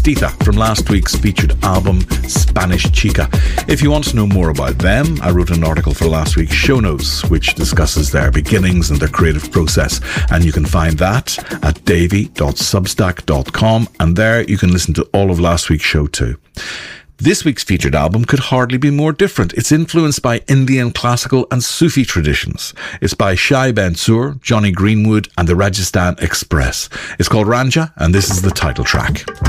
Mestiza from last week's featured album Spanish Chica. If you want to know more about them, I wrote an article for last week's show notes which discusses their beginnings and their creative process, and you can find that at davy.substack.com, and there you can listen to all of last week's show too. This week's featured album could hardly be more different. It's influenced by Indian classical and Sufi traditions. It's by Shai Bensour, Johnny Greenwood and the Rajasthan Express. It's called Ranja, and this is the title track.